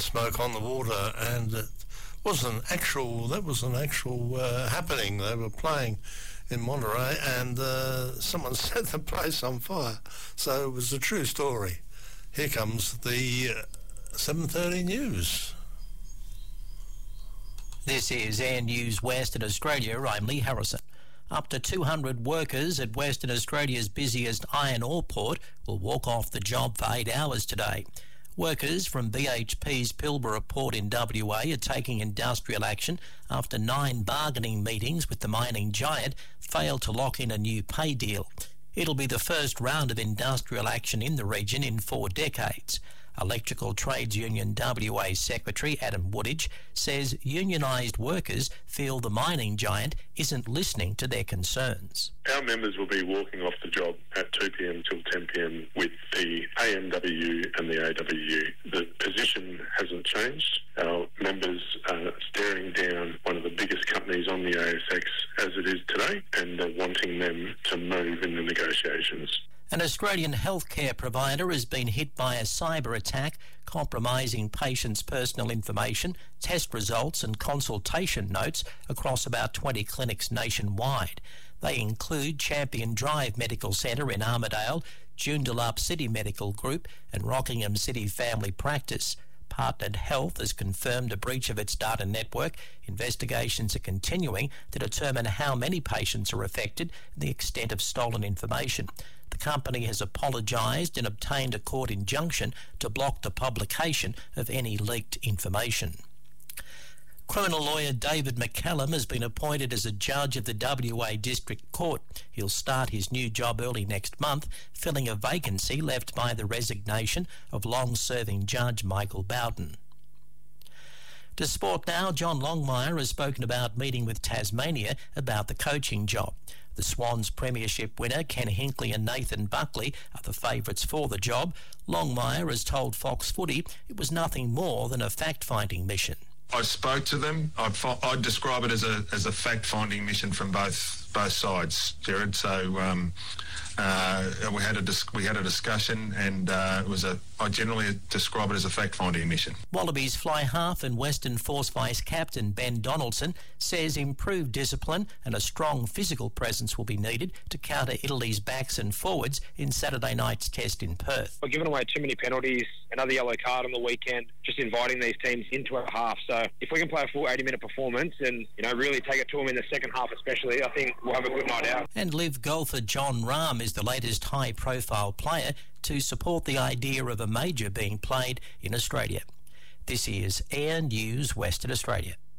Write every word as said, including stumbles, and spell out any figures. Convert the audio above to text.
smoke on the water, and it was an actual, that was an actual uh, happening. They were playing in Monterey, and uh, someone set the place on fire. So it was a true story. Here comes the uh, seven thirty news. This is Air News Western Australia. I'm Lee Harrison. Up to two hundred workers at Western Australia's busiest iron ore port will walk off the job for eight hours today. Workers from B H P's Pilbara port in W A are taking industrial action after nine bargaining meetings with the mining giant failed to lock in a new pay deal. It'll be the first round of industrial action in the region in four decades. Electrical Trades Union W A Secretary Adam Woodage says unionised workers feel the mining giant isn't listening to their concerns. Our members will be walking off the job at two p m till ten p m with the A M W and the A W U. The position hasn't changed. Our members are staring down one of the biggest companies on the A S X as it is today, and they're wanting them to move in the negotiations. An Australian healthcare provider has been hit by a cyber attack compromising patients' personal information, test results and consultation notes across about twenty clinics nationwide. They include Champion Drive Medical Centre in Armidale, Joondalup City Medical Group and Rockingham City Family Practice. Partnered Health has confirmed a breach of its data network. Investigations are continuing to determine how many patients are affected and the extent of stolen information. The company has apologised and obtained a court injunction to block the publication of any leaked information. Criminal lawyer David McCallum has been appointed as a judge of the W A District Court. He'll start his new job early next month, filling a vacancy left by the resignation of long-serving Judge Michael Bowden. To sport now, John Longmire has spoken about meeting with Tasmania about the coaching job. The Swans Premiership winner Ken Hinkley and Nathan Buckley are the favourites for the job. Longmire has told Fox Footy it was nothing more than a fact-finding mission. I spoke to them. I'd, I'd describe it as a as a fact-finding mission from both both sides, Jared. So um, uh, we had a dis- we had a discussion, and uh, it was a. I generally describe it as a fact-finding mission. Wallabies fly half and Western Force Vice Captain Ben Donaldson says improved discipline and a strong physical presence will be needed to counter Italy's backs and forwards in Saturday night's test in Perth. We're giving away too many penalties, another yellow card on the weekend, just inviting these teams into a half. So if we can play a full eighty-minute performance and, you know, really take it to them in the second half especially, I think we'll have a good night out. And Live golfer John Rahm is the latest high-profile player to support the idea of a major being played in Australia. This is Air News Western Australia.